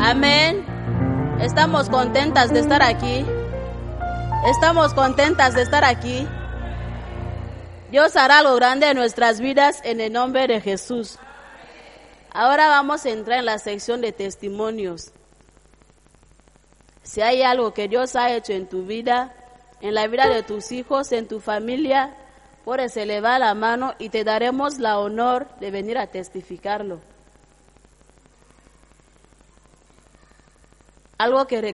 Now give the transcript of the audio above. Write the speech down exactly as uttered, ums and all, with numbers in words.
Amén. Estamos contentas de estar aquí. Estamos contentas de estar aquí. Dios hará lo grande en nuestras vidas en el nombre de Jesús. Ahora vamos a entrar en la sección de testimonios. Si hay algo que Dios ha hecho en tu vida, en la vida de tus hijos, en tu familia, puedes elevar la mano y te daremos la honor de venir a testificarlo. Algo que